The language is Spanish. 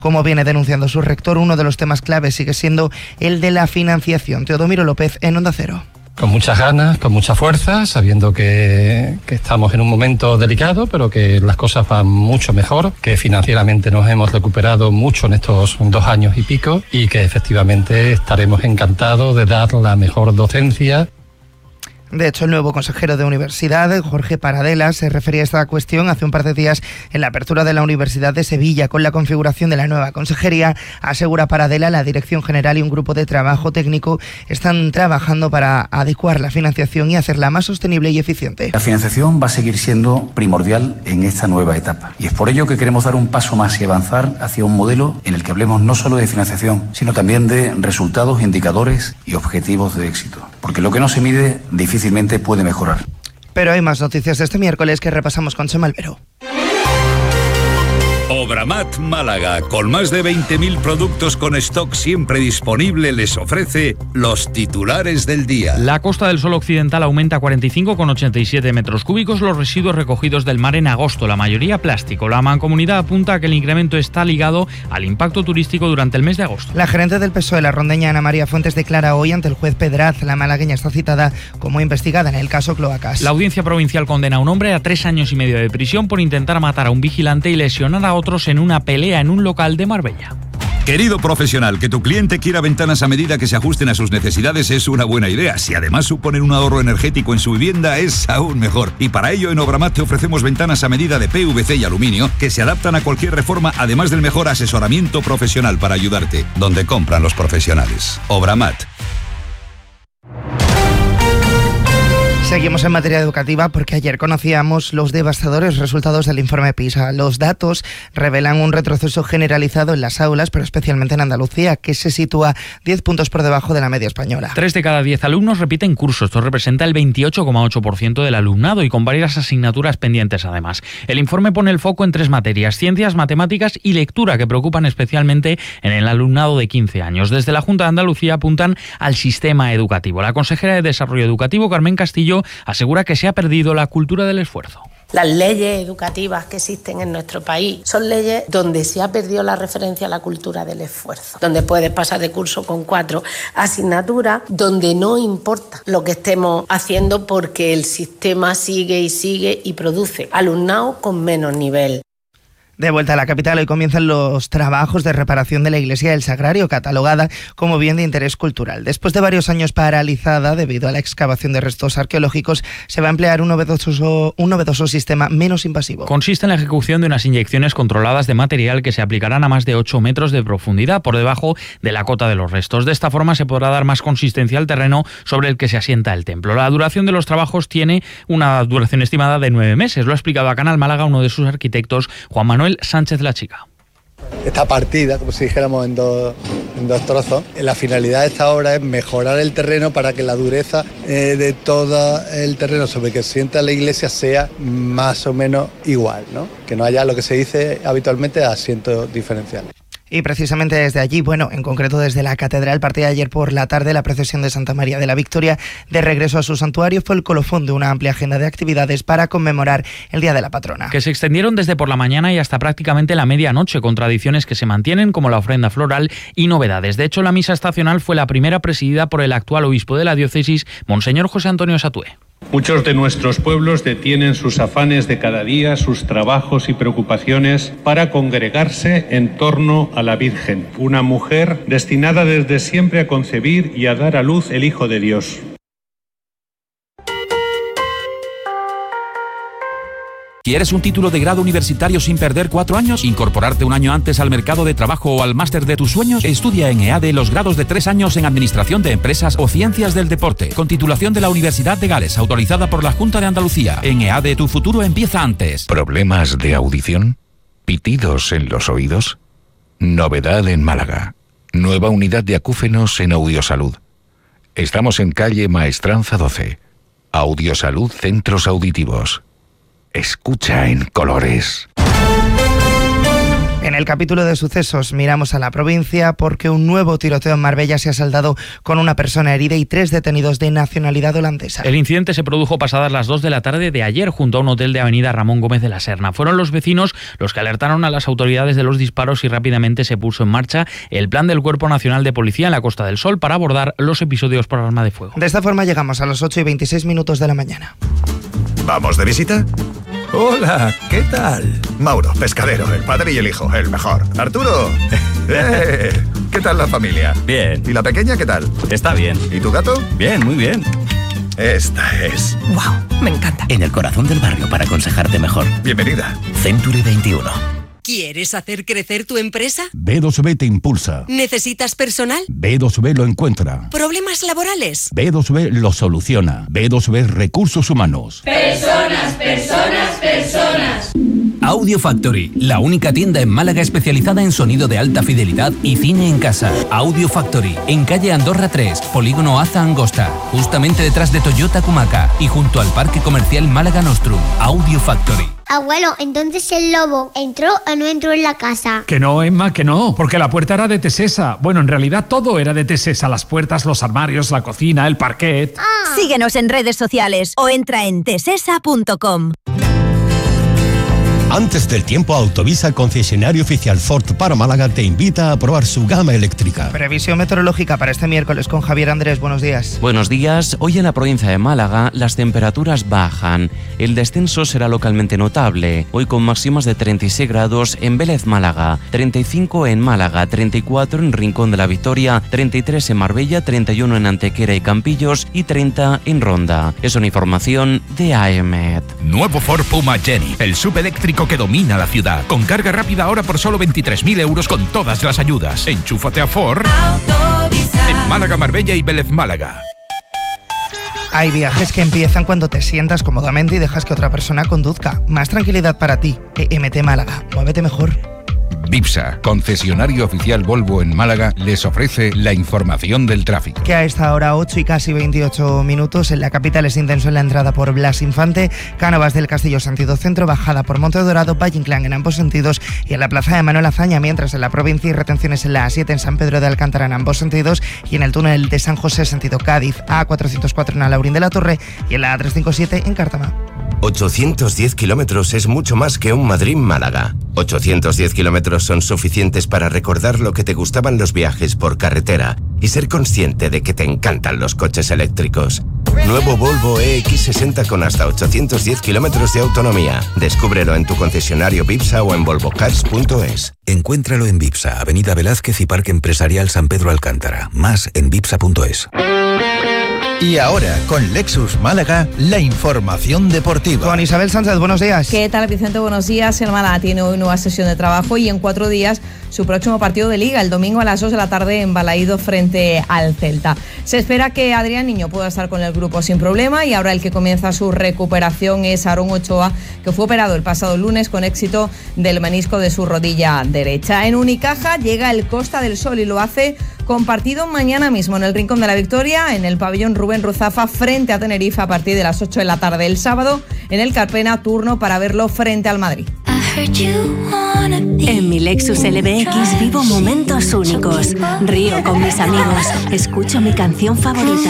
Como viene denunciando su rector, uno de los temas clave sigue siendo el de la financiación. Teodomiro López, en Onda Cero. Con muchas ganas, con mucha fuerza, sabiendo que estamos en un momento delicado, pero que las cosas van mucho mejor, que financieramente nos hemos recuperado mucho en estos 2 años y pico y que efectivamente estaremos encantados de dar la mejor docencia. De hecho, el nuevo consejero de Universidad, Jorge Paradela, se refería a esta cuestión hace un par de días en la apertura de la Universidad de Sevilla. Con la configuración de la nueva consejería, asegura Paradela, la Dirección General y un grupo de trabajo técnico están trabajando para adecuar la financiación y hacerla más sostenible y eficiente. La financiación va a seguir siendo primordial en esta nueva etapa y es por ello que queremos dar un paso más y avanzar hacia un modelo en el que hablemos no solo de financiación, sino también de resultados, indicadores y objetivos de éxito. Porque lo que no se mide difícilmente puede mejorar. Pero hay más noticias de este miércoles que repasamos con Chema Albero. Obramat Málaga, con más de 20.000 productos con stock siempre disponible, les ofrece los titulares del día. La Costa del Sol Occidental aumenta a 45,87 metros cúbicos los residuos recogidos del mar en agosto, la mayoría plástico. La Mancomunidad apunta a que el incremento está ligado al impacto turístico durante el mes de agosto. La gerente del PSOE, la rondeña Ana María Fuentes, declara hoy ante el juez Pedraz. La malagueña está citada como investigada en el caso Cloacas. La Audiencia Provincial condena a un hombre a 3 años y medio de prisión por intentar matar a un vigilante y lesionar a otros en una pelea en un local de Marbella. Querido profesional, que tu cliente quiera ventanas a medida que se ajusten a sus necesidades es una buena idea. Si además suponen un ahorro energético en su vivienda, es aún mejor. Y para ello en Obramat te ofrecemos ventanas a medida de PVC y aluminio que se adaptan a cualquier reforma, además del mejor asesoramiento profesional para ayudarte. Donde compran los profesionales. Obramat. Seguimos en materia educativa porque ayer conocíamos los devastadores resultados del informe PISA. Los datos revelan un retroceso generalizado en las aulas, pero especialmente en Andalucía, que se sitúa 10 puntos por debajo de la media española. 3 de cada 10 alumnos repiten curso. Esto representa el 28,8% del alumnado y con varias asignaturas pendientes además. El informe pone el foco en 3 materias: ciencias, matemáticas y lectura, que preocupan especialmente en el alumnado de 15 años. Desde la Junta de Andalucía apuntan al sistema educativo. La consejera de Desarrollo Educativo, Carmen Castillo, asegura que se ha perdido la cultura del esfuerzo. Las leyes educativas que existen en nuestro país son leyes donde se ha perdido la referencia a la cultura del esfuerzo, donde puedes pasar de curso con 4 asignaturas, donde no importa lo que estemos haciendo porque el sistema sigue y produce alumnado con menos nivel. De vuelta a la capital, hoy comienzan los trabajos de reparación de la iglesia del Sagrario, catalogada como bien de interés cultural. Después de varios años paralizada debido a la excavación de restos arqueológicos, se va a emplear un novedoso sistema menos invasivo. Consiste en la ejecución de unas inyecciones controladas de material que se aplicarán a más de 8 metros de profundidad por debajo de la cota de los restos. De esta forma se podrá dar más consistencia al terreno sobre el que se asienta el templo. La duración de los trabajos tiene una duración estimada de 9 meses. Lo ha explicado a Canal Málaga uno de sus arquitectos, Juan Manuel Sánchez La Chica. Está partida, como si dijéramos, en dos trozos. La finalidad de esta obra es mejorar el terreno para que la dureza de todo el terreno sobre que se sienta la iglesia sea más o menos igual, ¿no? Que no haya lo que se dice habitualmente asientos diferenciales. Y precisamente desde allí, en concreto desde la catedral, partía ayer por la tarde la procesión de Santa María de la Victoria de regreso a su santuario. Fue el colofón de una amplia agenda de actividades para conmemorar el Día de la Patrona. Que se extendieron desde por la mañana y hasta prácticamente la medianoche, con tradiciones que se mantienen como la ofrenda floral y novedades. De hecho, la misa estacional fue la primera presidida por el actual obispo de la diócesis, Monseñor José Antonio Satué. Muchos de nuestros pueblos detienen sus afanes de cada día, sus trabajos y preocupaciones para congregarse en torno a la Virgen, una mujer destinada desde siempre a concebir y a dar a luz el Hijo de Dios. ¿Quieres un título de grado universitario sin perder 4 años? ¿Incorporarte un año antes al mercado de trabajo o al máster de tus sueños? Estudia en EADE los grados de 3 años en Administración de Empresas o Ciencias del Deporte, con titulación de la Universidad de Gales, autorizada por la Junta de Andalucía. En EADE tu futuro empieza antes. ¿Problemas de audición? ¿Pitidos en los oídos? Novedad en Málaga. Nueva unidad de acúfenos en Audiosalud. Estamos en calle Maestranza 12. Audiosalud Centros Auditivos. Escucha en colores. En el capítulo de sucesos miramos a la provincia porque un nuevo tiroteo en Marbella se ha saldado con una persona herida y 3 detenidos de nacionalidad holandesa. El incidente se produjo pasadas las 2 de la tarde de ayer junto a un hotel de avenida Ramón Gómez de la Serna. Fueron los vecinos los que alertaron a las autoridades de los disparos y rápidamente se puso en marcha el plan del Cuerpo Nacional de Policía en la Costa del Sol para abordar los episodios por arma de fuego. De esta forma llegamos a los 8:26 de la mañana. ¿Vamos de visita? Hola, ¿qué tal? Mauro, pescadero, el padre y el hijo, el mejor. Arturo, ¿qué tal la familia? Bien. ¿Y la pequeña qué tal? Está bien. ¿Y tu gato? Bien, muy bien. Esta es... ¡Wow! Me encanta. En el corazón del barrio para aconsejarte mejor. Bienvenida. Century 21. ¿Quieres hacer crecer tu empresa? B2B te impulsa. ¿Necesitas personal? B2B lo encuentra. ¿Problemas laborales? B2B lo soluciona. B2B Recursos Humanos. Personas, personas, personas. Audio Factory, la única tienda en Málaga especializada en sonido de alta fidelidad y cine en casa. Audio Factory, en calle Andorra 3, Polígono Aza Angosta, justamente detrás de Toyota Cumaca y junto al Parque Comercial Málaga Nostrum. Audio Factory. Abuelo, entonces el lobo ¿entró o no entró en la casa? Que no, Emma, que no, porque la puerta era de Tesesa. Bueno, en realidad todo era de Tesesa, las puertas, los armarios, la cocina, el parquet. Síguenos en redes sociales o entra en tesesa.com. Antes del tiempo, Autovisa, concesionario oficial Ford para Málaga, te invita a probar su gama eléctrica. Previsión meteorológica para este miércoles con Javier Andrés. Buenos días. Buenos días. Hoy en la provincia de Málaga las temperaturas bajan. El descenso será localmente notable. Hoy con máximas de 36 grados en Vélez, Málaga, 35 en Málaga, 34 en Rincón de la Victoria, 33 en Marbella, 31 en Antequera y Campillos y 30 en Ronda. Es una información de AEMET. Nuevo Ford Puma Jenny, el subeléctrico que domina la ciudad. Con carga rápida ahora por solo 23.000 euros con todas las ayudas. Enchúfate a Ford en Málaga, Marbella y Vélez, Málaga. Hay viajes que empiezan cuando te sientas cómodamente y dejas que otra persona conduzca. Más tranquilidad para ti. EMT Málaga. Muévete mejor. Bipsa, concesionario oficial Volvo en Málaga, les ofrece la información del tráfico. Que a esta hora 8 y casi 28 minutos en la capital es intenso en la entrada por Blas Infante, Cánovas del Castillo sentido centro, bajada por Monte Dorado, Valle Inclán en ambos sentidos y en la plaza de Manuel Azaña, mientras en la provincia hay retenciones en la A7 en San Pedro de Alcántara en ambos sentidos y en el túnel de San José sentido Cádiz, A404 en Alaurín de la Torre y en la A357 en Cártama. 810 kilómetros es mucho más que un Madrid-Málaga. 810 kilómetros son suficientes para recordar lo que te gustaban los viajes por carretera y ser consciente de que te encantan los coches eléctricos. Nuevo Volvo EX60 con hasta 810 kilómetros de autonomía. Descúbrelo en tu concesionario Bipsa o en volvocars.es. Encuéntralo en Bipsa, Avenida Velázquez y Parque Empresarial San Pedro Alcántara. Más en bipsa.es. Y ahora, con Lexus Málaga, la información deportiva. Con Isabel Sánchez, buenos días. ¿Qué tal, Vicente? Buenos días. El Málaga tiene hoy nueva sesión de trabajo y en 4 días su próximo partido de Liga, el domingo a las 2 de la tarde en Balaído frente al Celta. Se espera que Adrián Niño pueda estar con el grupo sin problema y ahora el que comienza su recuperación es Aarón Ochoa, que fue operado el pasado lunes con éxito del menisco de su rodilla derecha. En Unicaja llega el Costa del Sol y lo hace con partido mañana mismo en el Rincón de la Victoria, en el pabellón Rubén Ruzafa frente a Tenerife a partir de las 8 de la tarde. El sábado en el Carpena, turno para verlo frente al Madrid. En mi Lexus LBX vivo momentos únicos. Río con mis amigos. Escucho mi canción favorita.